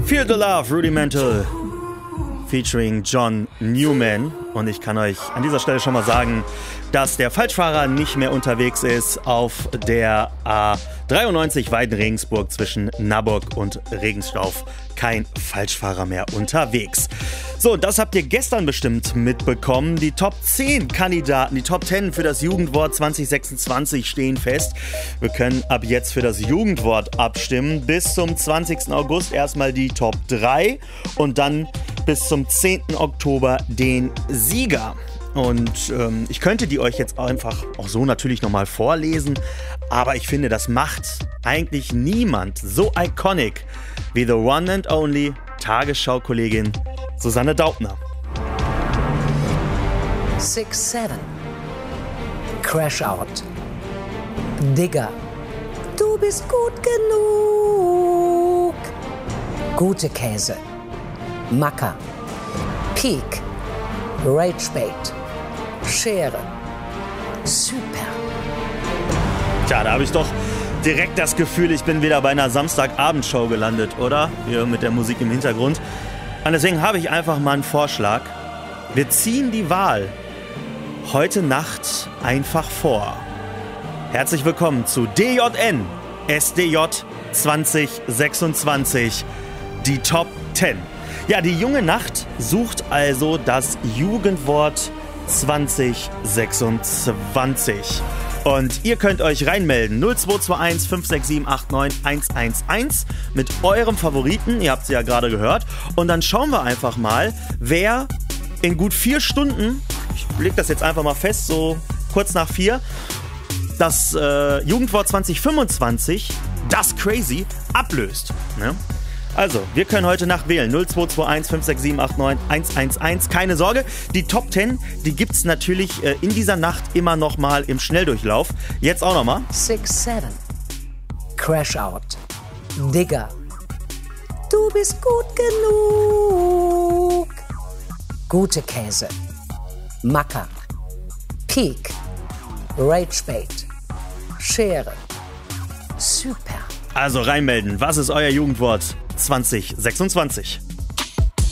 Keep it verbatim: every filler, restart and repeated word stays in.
Feel the Love, Rudimental, featuring John Newman. Und ich kann euch an dieser Stelle schon mal sagen, dass der Falschfahrer nicht mehr unterwegs ist auf der A dreiundneunzig Weiden-Regensburg zwischen Naburg und Regensdorf. Kein Falschfahrer mehr unterwegs. So, das habt ihr gestern bestimmt mitbekommen. Die Top zehn Kandidaten, die Top zehn für das Jugendwort zwanzig sechsundzwanzig stehen fest. Wir können ab jetzt für das Jugendwort abstimmen. Bis zum zwanzigsten August erstmal die Top drei und dann bis zum zehnten Oktober den Sieger. Und ähm, ich könnte die euch jetzt einfach auch so natürlich nochmal vorlesen, aber ich finde, das macht eigentlich niemand so iconic wie the one and only Tagesschau-Kollegin Susanne Daubner. six seven. Crash Out. Digger. Du bist gut genug. Gute Käse. Macker. Peak. Ragebait. Schere. Super. Tja, da habe ich doch direkt das Gefühl, ich bin wieder bei einer Samstagabendshow gelandet, oder? Hier mit der Musik im Hintergrund. Und deswegen habe ich einfach mal einen Vorschlag. Wir ziehen die Wahl heute Nacht einfach vor. Herzlich willkommen zu D J N S D J zwanzig sechsundzwanzig, die Top zehn. Ja, die junge Nacht sucht also das Jugendwort zwanzig sechsundzwanzig. Und ihr könnt euch reinmelden. null zwei zwei eins fünf sechs sieben acht neun eins eins eins mit eurem Favoriten. Ihr habt sie ja gerade gehört. Und dann schauen wir einfach mal, wer in gut vier Stunden, ich leg das jetzt einfach mal fest, so kurz nach vier, das äh, Jugendwort zwanzig fünfundzwanzig, das Crazy, ablöst. Ne? Also, wir können heute Nacht wählen. null zwei zwei eins fünf sechs sieben acht neun eins eins eins. Keine Sorge, die Top zehn, die gibt's natürlich äh, in dieser Nacht immer noch mal im Schnelldurchlauf. Jetzt auch noch mal. six seven. Crash Out. Digger. Du bist gut genug. Gute Käse. Macker. Peak. Ragebait. Schere. Super. Also reinmelden. Was ist euer Jugendwort zwanzig sechsundzwanzig?